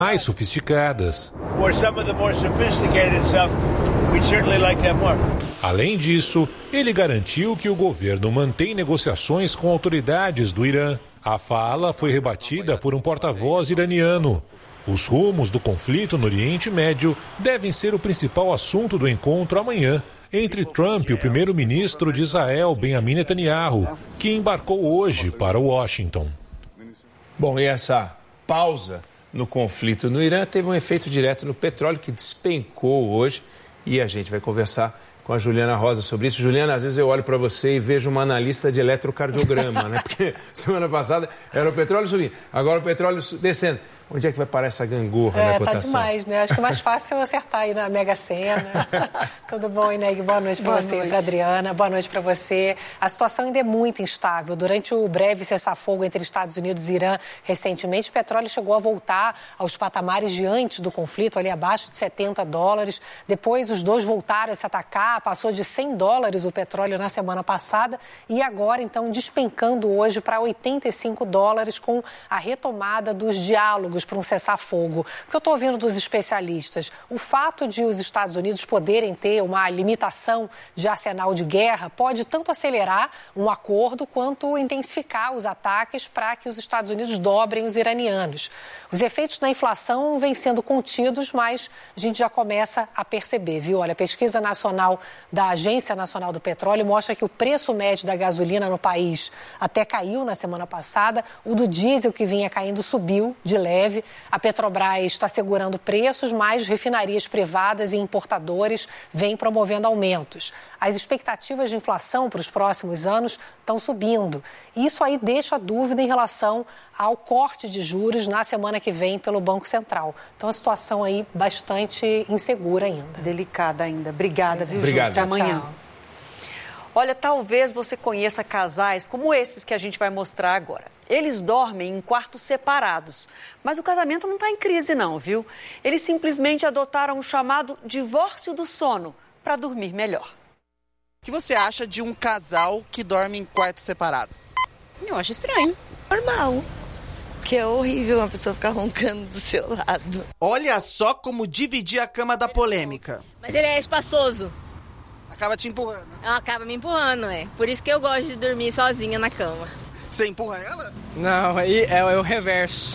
mais sofisticadas. Além disso, ele garantiu que o governo mantém negociações com autoridades do Irã. A fala foi rebatida por um porta-voz iraniano. Os rumos do conflito no Oriente Médio devem ser o principal assunto do encontro amanhã entre Trump e o primeiro-ministro de Israel, Benjamin Netanyahu, que embarcou hoje para Washington. Bom, e essa pausa no conflito no Irã teve um efeito direto no petróleo, que despencou hoje, e a gente vai conversar com a Juliana Rosa sobre isso. Juliana, às vezes eu olho para você e vejo uma analista de eletrocardiograma, né? Porque semana passada era o petróleo subindo, agora o petróleo descendo. Onde é que vai parar essa gangorra na cotação? Tá demais, né? Acho que é mais fácil eu acertar aí na Mega Sena. Tudo bom, Ineg? Boa noite para você, para Adriana. Boa noite para você. A situação ainda é muito instável. Durante o breve cessar-fogo entre Estados Unidos e Irã, recentemente, o petróleo chegou a voltar aos patamares de antes do conflito, ali abaixo de $70. Depois, os dois voltaram a se atacar, passou de $100 o petróleo na semana passada e agora, então, despencando hoje para $85 com a retomada dos diálogos para um cessar-fogo. O que eu estou ouvindo dos especialistas, o fato de os Estados Unidos poderem ter uma limitação de arsenal de guerra pode tanto acelerar um acordo quanto intensificar os ataques para que os Estados Unidos dobrem os iranianos. Os efeitos da inflação vêm sendo contidos, mas a gente já começa a perceber, viu? Olha, a pesquisa nacional da Agência Nacional do Petróleo mostra que o preço médio da gasolina no país até caiu na semana passada, o do diesel que vinha caindo subiu de leve. A Petrobras está segurando preços, mas refinarias privadas e importadores vêm promovendo aumentos. As expectativas de inflação para os próximos anos estão subindo. Isso aí deixa dúvida em relação ao corte de juros na semana que vem pelo Banco Central. Então, a situação aí bastante insegura ainda. Delicada ainda. Obrigada, viu, Obrigado. Até amanhã. Tchau. Olha, talvez você conheça casais como esses que a gente vai mostrar agora. Eles dormem em quartos separados, mas o casamento não está em crise não, viu? Eles simplesmente adotaram o chamado divórcio do sono para dormir melhor. O que você acha de um casal que dorme em quartos separados? Eu acho estranho. Normal. Que é horrível uma pessoa ficar roncando do seu lado. Olha só como dividir a cama da polêmica. Mas ele é espaçoso. Acaba te empurrando. Ela acaba me empurrando, é. Por isso que eu gosto de dormir sozinha na cama. Você empurra ela? Não, aí é o reverso.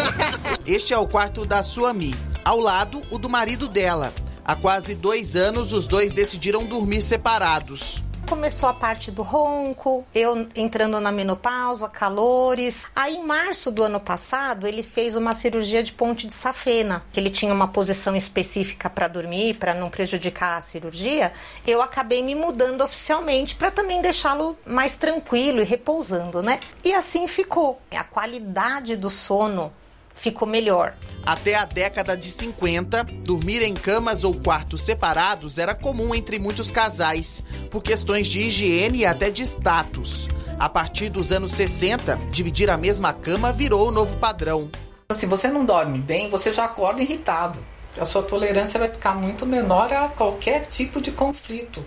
Este é o quarto da Suami. Ao lado, o do marido dela. Há quase 2 anos, os dois decidiram dormir separados. Começou a parte do ronco, eu entrando na menopausa, calores. Aí, em março do ano passado, ele fez uma cirurgia de ponte de safena, que ele tinha uma posição específica para dormir, para não prejudicar a cirurgia. Eu acabei me mudando oficialmente para também deixá-lo mais tranquilo e repousando, né? E assim ficou. A qualidade do sono ficou melhor. Até a década de 50, dormir em camas ou quartos separados era comum entre muitos casais, por questões de higiene e até de status. A partir dos anos 60, dividir a mesma cama virou o novo padrão. Se você não dorme bem, você já acorda irritado. A sua tolerância vai ficar muito menor a qualquer tipo de conflito.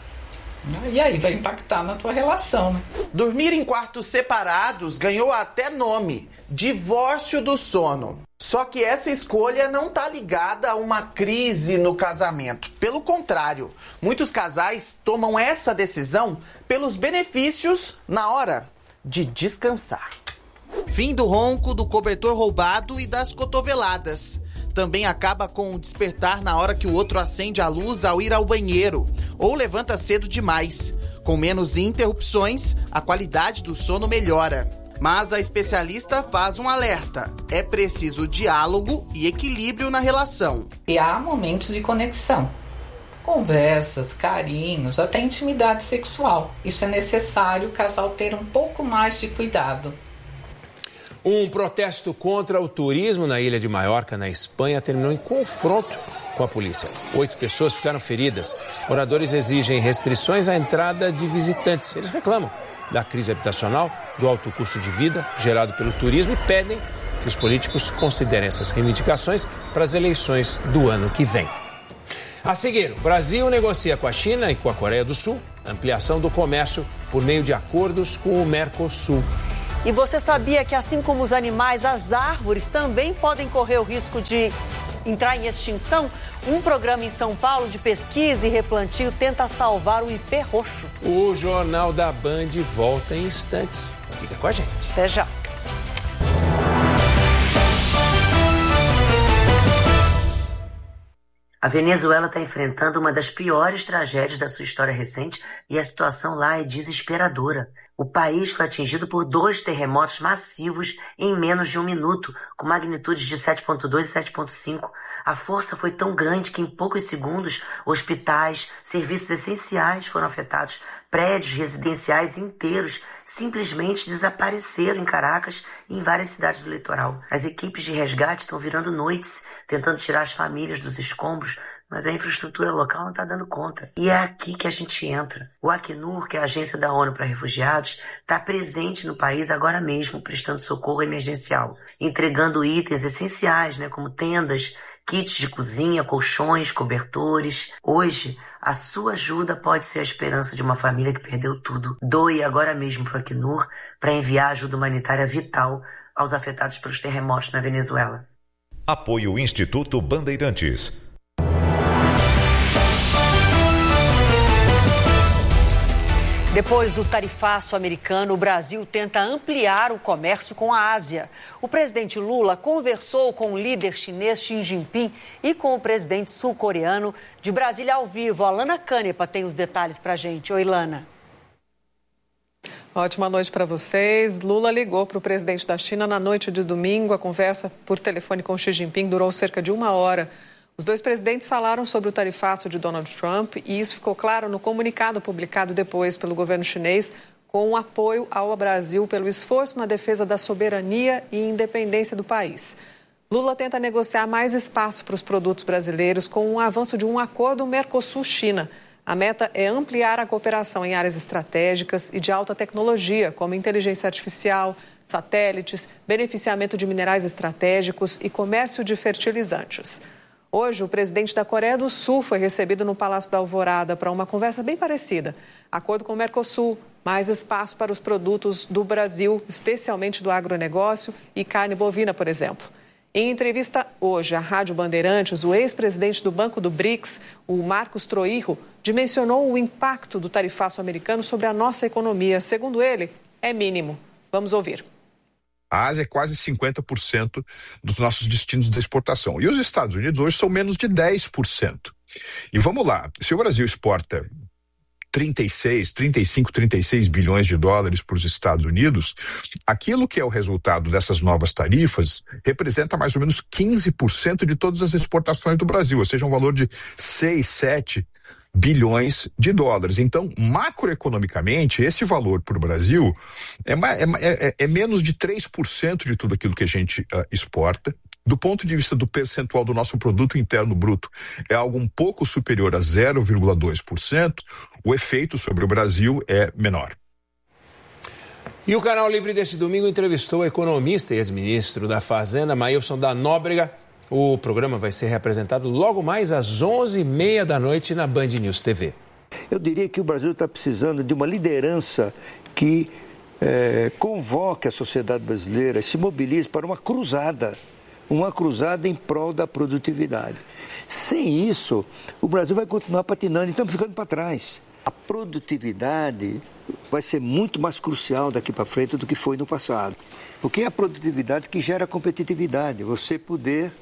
E aí vai impactar na tua relação, né? Dormir em quartos separados ganhou até nome: divórcio do sono. Só que essa escolha não está ligada a uma crise no casamento. Pelo contrário, muitos casais tomam essa decisão pelos benefícios na hora de descansar. Fim do ronco, do cobertor roubado e das cotoveladas. Também acaba com o despertar na hora que o outro acende a luz ao ir ao banheiro ou levanta cedo demais. Com menos interrupções, a qualidade do sono melhora. Mas a especialista faz um alerta: é preciso diálogo e equilíbrio na relação. E há momentos de conexão. Conversas, carinhos, até intimidade sexual. Isso é necessário o casal ter um pouco mais de cuidado. Um protesto contra o turismo na ilha de Maiorca, na Espanha, terminou em confronto com a polícia. 8 pessoas ficaram feridas. Moradores exigem restrições à entrada de visitantes. Eles reclamam da crise habitacional, do alto custo de vida gerado pelo turismo e pedem que os políticos considerem essas reivindicações para as eleições do ano que vem. A seguir, o Brasil negocia com a China e com a Coreia do Sul a ampliação do comércio por meio de acordos com o Mercosul. E você sabia que, assim como os animais, as árvores também podem correr o risco de entrar em extinção? Um programa em São Paulo de pesquisa e replantio tenta salvar o ipê roxo. O Jornal da Band volta em instantes. Fica com a gente. Até já. A Venezuela está enfrentando uma das piores tragédias da sua história recente e a situação lá é desesperadora. O país foi atingido por 2 terremotos massivos em menos de 1 minuto, com magnitudes de 7,2 e 7,5. A força foi tão grande que em poucos segundos, hospitais, serviços essenciais foram afetados. Prédios residenciais inteiros simplesmente desapareceram em Caracas e em várias cidades do litoral. As equipes de resgate estão virando noites, tentando tirar as famílias dos escombros, mas a infraestrutura local não está dando conta. E é aqui que a gente entra. O Acnur, que é a agência da ONU para refugiados, está presente no país agora mesmo, prestando socorro emergencial, entregando itens essenciais, como tendas, kits de cozinha, colchões, cobertores. Hoje, a sua ajuda pode ser a esperança de uma família que perdeu tudo. Doe agora mesmo para o Acnur para enviar ajuda humanitária vital aos afetados pelos terremotos na Venezuela. Apoio Instituto Bandeirantes. Depois do tarifaço americano, o Brasil tenta ampliar o comércio com a Ásia. O presidente Lula conversou com o líder chinês Xi Jinping e com o presidente sul-coreano. De Brasília ao vivo, a Lana Canepa tem os detalhes para a gente. Oi, Lana. Ótima noite para vocês. Lula ligou para o presidente da China na noite de domingo. A conversa por telefone com Xi Jinping durou cerca de 1 hora. Os 2 presidentes falaram sobre o tarifaço de Donald Trump e isso ficou claro no comunicado publicado depois pelo governo chinês com o apoio ao Brasil pelo esforço na defesa da soberania e independência do país. Lula tenta negociar mais espaço para os produtos brasileiros com o avanço de um acordo Mercosul-China. A meta é ampliar a cooperação em áreas estratégicas e de alta tecnologia, como inteligência artificial, satélites, beneficiamento de minerais estratégicos e comércio de fertilizantes. Hoje, o presidente da Coreia do Sul foi recebido no Palácio da Alvorada para uma conversa bem parecida. Acordo com o Mercosul, mais espaço para os produtos do Brasil, especialmente do agronegócio e carne bovina, por exemplo. Em entrevista hoje à Rádio Bandeirantes, o ex-presidente do Banco do BRICS, o Marcos Troirro, dimensionou o impacto do tarifaço americano sobre a nossa economia. Segundo ele, é mínimo. Vamos ouvir. A Ásia é quase 50% dos nossos destinos de exportação. E os Estados Unidos hoje são menos de 10%. E vamos lá, se o Brasil exporta 36 bilhões de dólares para os Estados Unidos, aquilo que é o resultado dessas novas tarifas representa mais ou menos 15% de todas as exportações do Brasil, ou seja, um valor de 6, 7 bilhões de dólares. Então, macroeconomicamente, esse valor para o Brasil é menos de 3% de tudo aquilo que a gente exporta. Do ponto de vista do percentual do nosso produto interno bruto, é algo um pouco superior a 0,2%. O efeito sobre o Brasil é menor. E o Canal Livre deste domingo entrevistou o economista e ex-ministro da Fazenda, Maílson da Nóbrega. O programa vai ser reapresentado logo mais às 11h30 da noite na Band News TV. Eu diria que o Brasil está precisando de uma liderança que convoque a sociedade brasileira e se mobilize para uma cruzada em prol da produtividade. Sem isso, o Brasil vai continuar patinando e estamos ficando para trás. A produtividade vai ser muito mais crucial daqui para frente do que foi no passado. Porque é a produtividade que gera competitividade. Você poder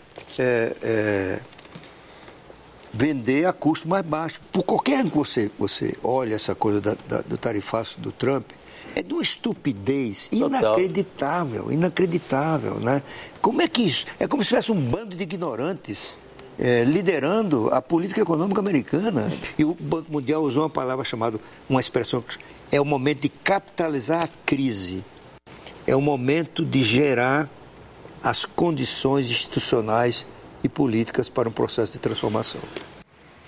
vender a custo mais baixo. Por qualquer que você olha essa coisa do tarifaço do Trump, é de uma estupidez inacreditável, né? Como é que isso? É como se tivesse um bando de ignorantes liderando a política econômica americana. E o Banco Mundial usou uma expressão, é o momento de capitalizar a crise. É o momento de gerar as condições institucionais e políticas para um processo de transformação.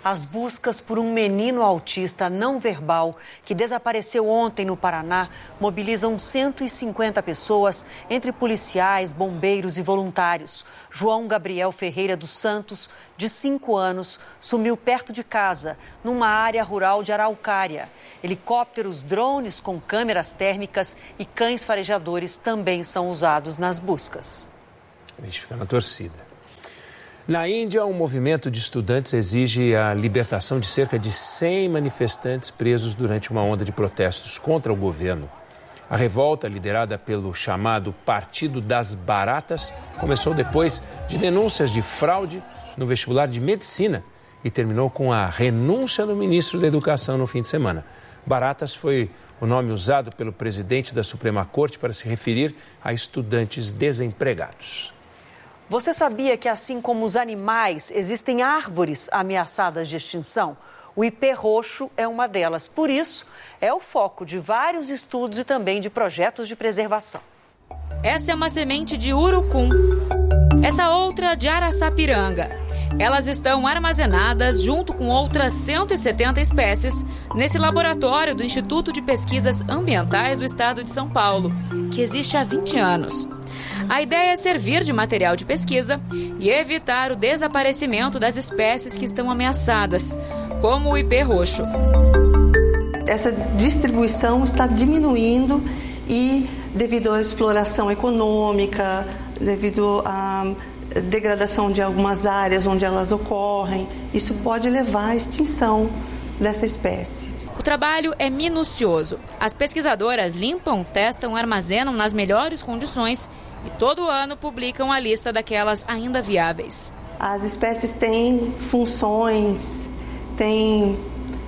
As buscas por um menino autista não verbal que desapareceu ontem no Paraná mobilizam 150 pessoas, entre policiais, bombeiros e voluntários. João Gabriel Ferreira dos Santos, de 5 anos, sumiu perto de casa, numa área rural de Araucária. Helicópteros, drones com câmeras térmicas e cães farejadores também são usados nas buscas. A gente fica na torcida. Na Índia, um movimento de estudantes exige a libertação de cerca de 100 manifestantes presos durante uma onda de protestos contra o governo. A revolta, liderada pelo chamado Partido das Baratas, começou depois de denúncias de fraude no vestibular de medicina e terminou com a renúncia do ministro da Educação no fim de semana. Baratas foi o nome usado pelo presidente da Suprema Corte para se referir a estudantes desempregados. Você sabia que, assim como os animais, existem árvores ameaçadas de extinção? O ipê roxo é uma delas. Por isso, é o foco de vários estudos e também de projetos de preservação. Essa é uma semente de urucum. Essa outra de araçapiranga. Elas estão armazenadas junto com outras 170 espécies nesse laboratório do Instituto de Pesquisas Ambientais do Estado de São Paulo, que existe há 20 anos. A ideia é servir de material de pesquisa e evitar o desaparecimento das espécies que estão ameaçadas, como o ipê roxo. Essa distribuição está diminuindo e devido à exploração econômica, devido à degradação de algumas áreas onde elas ocorrem, isso pode levar à extinção dessa espécie. O trabalho é minucioso. As pesquisadoras limpam, testam, armazenam nas melhores condições e todo ano publicam a lista daquelas ainda viáveis. As espécies têm funções, têm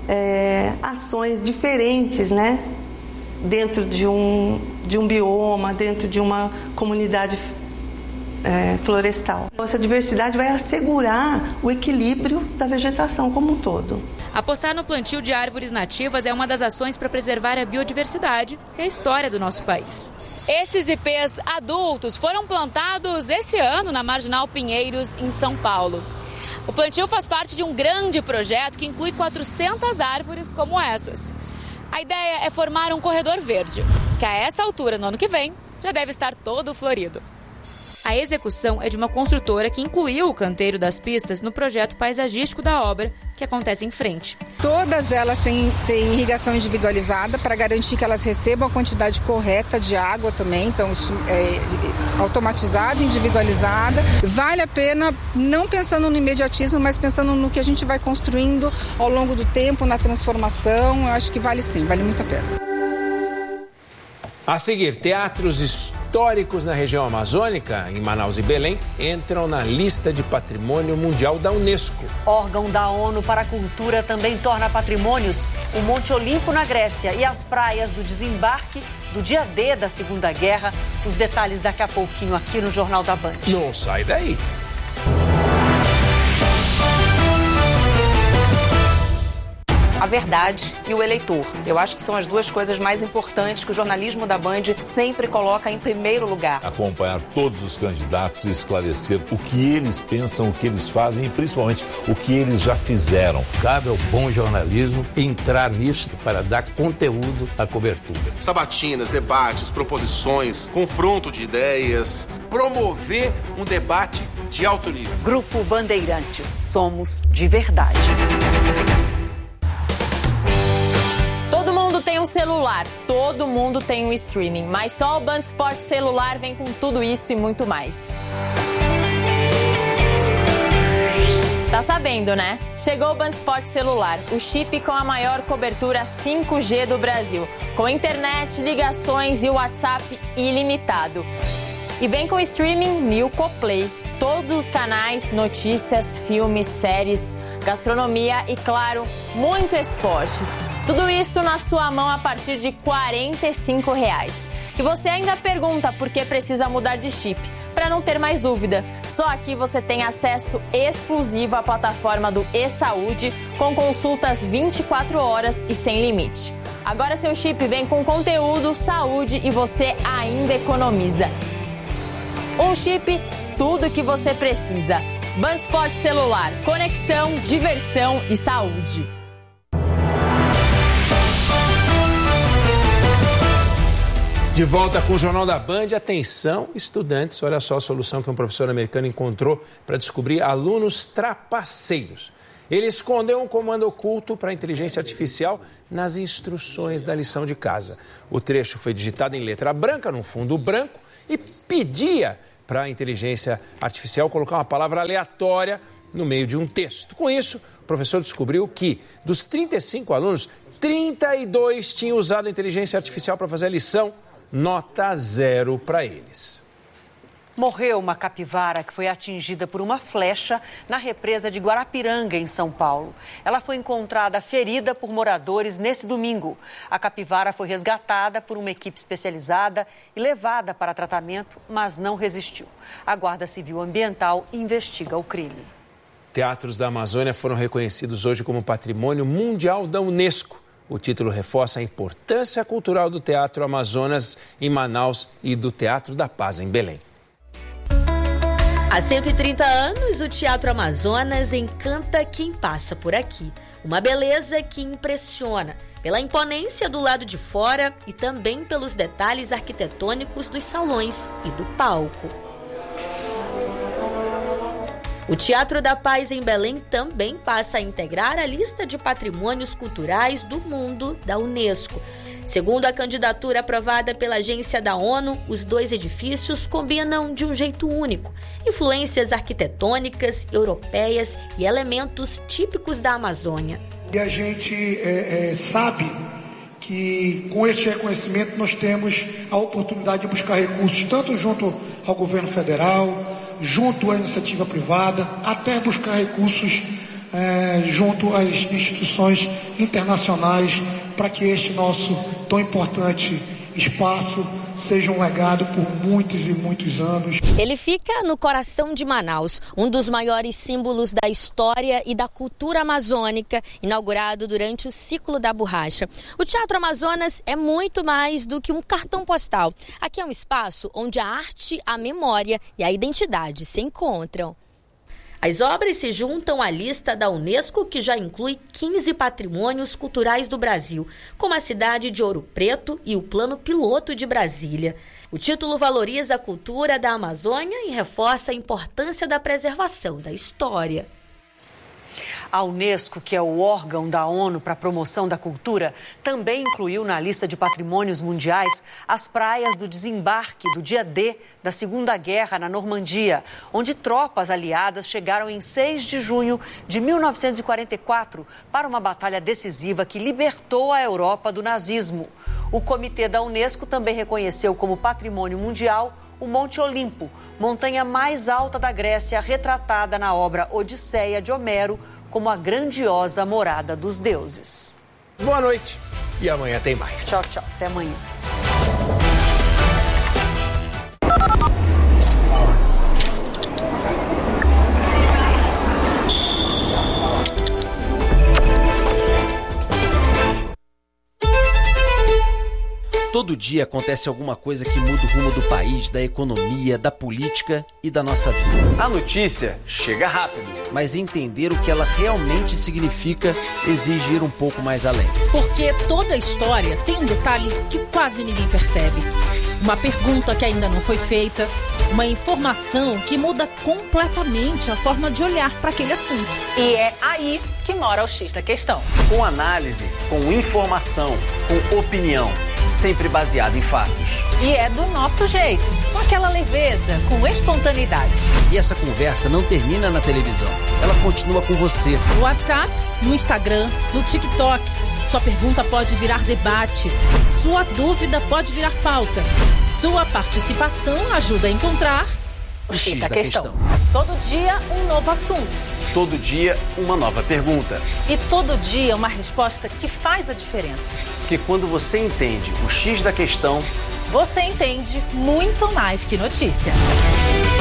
ações diferentes, né? Dentro de um bioma, dentro de uma comunidade florestal. Essa diversidade vai assegurar o equilíbrio da vegetação como um todo. Apostar no plantio de árvores nativas é uma das ações para preservar a biodiversidade e a história do nosso país. Esses ipês adultos foram plantados esse ano na Marginal Pinheiros, em São Paulo. O plantio faz parte de um grande projeto que inclui 400 árvores como essas. A ideia é formar um corredor verde, que a essa altura, no ano que vem, já deve estar todo florido. A execução é de uma construtora que incluiu o canteiro das pistas no projeto paisagístico da obra, que acontece em frente. Todas elas têm irrigação individualizada para garantir que elas recebam a quantidade correta de água também, então automatizada, individualizada. Vale a pena, não pensando no imediatismo, mas pensando no que a gente vai construindo ao longo do tempo, na transformação. Eu acho que vale sim, vale muito a pena. A seguir, teatros históricos na região amazônica, em Manaus e Belém, entram na lista de Patrimônio Mundial da Unesco. Órgão da ONU para a Cultura também torna patrimônios o Monte Olimpo na Grécia e as praias do desembarque do dia D da Segunda Guerra. Os detalhes daqui a pouquinho aqui no Jornal da Band. Não sai daí. A verdade e o eleitor. Eu acho que são as duas coisas mais importantes que o jornalismo da Band sempre coloca em primeiro lugar. Acompanhar todos os candidatos e esclarecer o que eles pensam, o que eles fazem e principalmente o que eles já fizeram. Cabe ao bom jornalismo entrar nisso para dar conteúdo à cobertura. Sabatinas, debates, proposições, confronto de ideias. Promover um debate de alto nível. Grupo Bandeirantes. Somos de verdade. Tem um celular, todo mundo tem um streaming, mas só o Band Esportes celular vem com tudo isso e muito mais. Tá sabendo, né? Chegou o Band Esportes celular, o chip com a maior cobertura 5G do Brasil, com internet, ligações e WhatsApp ilimitado. E vem com streaming Milko Play. Todos os canais, notícias, filmes, séries, gastronomia e, claro, muito esporte. Tudo isso na sua mão a partir de R$ 45. E você ainda pergunta por que precisa mudar de chip. Para não ter mais dúvida, só aqui você tem acesso exclusivo à plataforma do eSaúde, com consultas 24 horas e sem limite. Agora seu chip vem com conteúdo, saúde e você ainda economiza. Um chip, tudo que você precisa. Band Sport Celular, conexão, diversão e saúde. De volta com o Jornal da Band. Atenção, estudantes, olha só a solução que um professor americano encontrou para descobrir alunos trapaceiros. Ele escondeu um comando oculto para a inteligência artificial nas instruções da lição de casa. O trecho foi digitado em letra branca, num fundo branco, e pedia para a inteligência artificial colocar uma palavra aleatória no meio de um texto. Com isso, o professor descobriu que, dos 35 alunos, 32 tinham usado a inteligência artificial para fazer a lição. Nota 0 para eles. Morreu uma capivara que foi atingida por uma flecha na represa de Guarapiranga, em São Paulo. Ela foi encontrada ferida por moradores nesse domingo. A capivara foi resgatada por uma equipe especializada e levada para tratamento, mas não resistiu. A Guarda Civil Ambiental investiga o crime. Teatros da Amazônia foram reconhecidos hoje como Patrimônio Mundial da Unesco. O título reforça a importância cultural do Teatro Amazonas em Manaus e do Teatro da Paz em Belém. Há 130 anos, o Teatro Amazonas encanta quem passa por aqui. Uma beleza que impressiona pela imponência do lado de fora e também pelos detalhes arquitetônicos dos salões e do palco. O Teatro da Paz em Belém também passa a integrar a lista de patrimônios culturais do mundo da Unesco. Segundo a candidatura aprovada pela agência da ONU, os dois edifícios combinam de um jeito único influências arquitetônicas, europeias e elementos típicos da Amazônia. E a gente sabe que com este reconhecimento nós temos a oportunidade de buscar recursos tanto junto ao governo federal, junto à iniciativa privada, até buscar recursos junto às instituições internacionais para que este nosso tão importante espaço seja um legado por muitos e muitos anos. Ele fica no coração de Manaus, um dos maiores símbolos da história e da cultura amazônica, inaugurado durante o ciclo da borracha. O Teatro Amazonas é muito mais do que um cartão postal. Aqui é um espaço onde a arte, a memória e a identidade se encontram. As obras se juntam à lista da Unesco, que já inclui 15 patrimônios culturais do Brasil, como a cidade de Ouro Preto e o Plano Piloto de Brasília. O título valoriza a cultura da Amazônia e reforça a importância da preservação da história. A Unesco, que é o órgão da ONU para a promoção da cultura, também incluiu na lista de patrimônios mundiais as praias do desembarque do dia D da Segunda Guerra na Normandia, onde tropas aliadas chegaram em 6 de junho de 1944 para uma batalha decisiva que libertou a Europa do nazismo. O comitê da Unesco também reconheceu como patrimônio mundial o Monte Olimpo, montanha mais alta da Grécia, retratada na obra Odisseia de Homero como a grandiosa morada dos deuses. Boa noite e amanhã tem mais. Tchau, tchau. Até amanhã. Todo dia acontece alguma coisa que muda o rumo do país, da economia, da política e da nossa vida. A notícia chega rápido. Mas entender o que ela realmente significa exige ir um pouco mais além. Porque toda história tem um detalhe que quase ninguém percebe. Uma pergunta que ainda não foi feita, uma informação que muda completamente a forma de olhar para aquele assunto. E é aí que mora o X da questão. Com análise, com informação, com opinião, sempre baseado em fatos. E é do nosso jeito, com aquela leveza, com espontaneidade. E essa conversa não termina na televisão, ela continua com você. No WhatsApp, no Instagram, no TikTok. Sua pergunta pode virar debate, sua dúvida pode virar pauta. Sua participação ajuda a encontrar o X da questão. Todo dia um novo assunto. Todo dia uma nova pergunta. E todo dia uma resposta que faz a diferença. Porque quando você entende o X da questão, você entende muito mais que notícia.